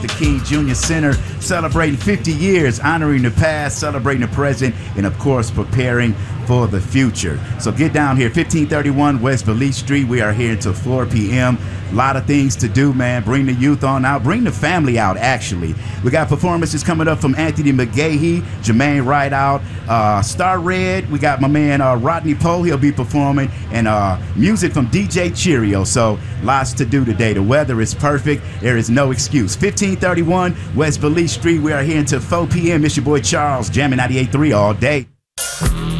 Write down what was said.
The King Junior Center celebrating 50 years, honoring the past, celebrating the present, and of course preparing for the future. So get down here, 1531 West Belize Street. We are here until 4 p.m. A lot of things to do, man. Bring the youth on out. Bring the family out, actually. We got performances coming up from Anthony McGahee, Jermaine Rideout, Star Red. We got my man Rodney Poe. He'll be performing. And music from DJ Cheerio. So lots to do today. The weather is perfect. There is no excuse. 1531 West Belize Street. We are here until 4 p.m. It's your boy Charles, jamming 98.3 all day.